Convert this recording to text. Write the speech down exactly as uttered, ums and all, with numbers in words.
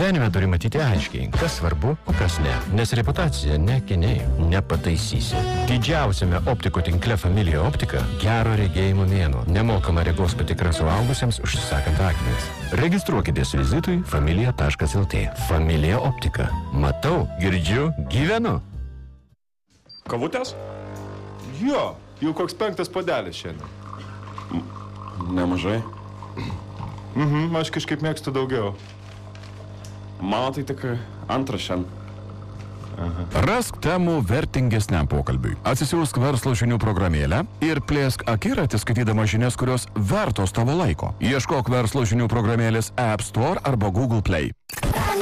Gyvenime turi matyti aiškiai, kas svarbu, o kas ne. Nes reputacija ne akiniai, nepataisysi. Didžiausiame optikų tinkle Familija Optika gero regėjimo mėnuo. Nemokama regos patikra suaugusiems užsisakant akinius. Registruokitės vizitui familija taškas lt. Familija Optika. Matau, girdžiu, gyvenu. Kavutės? Jo, jau koks penktas puodelis šiandien. Nemažai. Mhm, aš kažkaip mėgstu daugiau. Mano tai tik antras šiandien. Rask temų vertingesniam pokalbiui. Atsisiųsk verslo žinių programėlę ir plėsk akiratį skaitydama žinias, kurios vertos tavo laiko. Ieškok verslo žinių programėlės App Store arba Google Play.